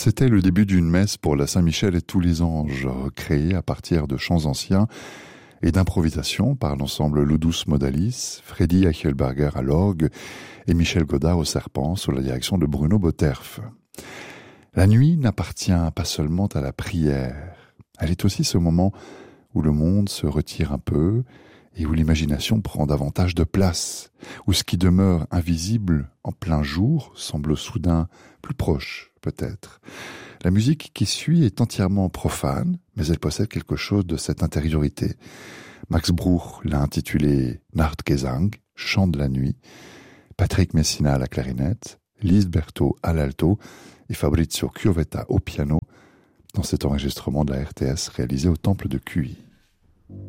C'était le début d'une messe pour la Saint-Michel et tous les anges, créée à partir de chants anciens et d'improvisation par l'ensemble Ludus Modalis, Freddy Eichelberger à l'orgue et Michel Godard au serpent sous la direction de Bruno Botterf. La nuit n'appartient pas seulement à la prière, elle est aussi ce moment où le monde se retire un peu et où l'imagination prend davantage de place, où ce qui demeure invisible en plein jour semble soudain plus proche, peut-être. La musique qui suit est entièrement profane, mais elle possède quelque chose de cette intériorité. Max Bruch l'a intitulé Nachtgesang, chant de la nuit, Patrick Messina à la clarinette, Lise Berthaud à l'alto et Fabrizio Chiovetta au piano, dans cet enregistrement de la RTS réalisé au Temple de Cuy.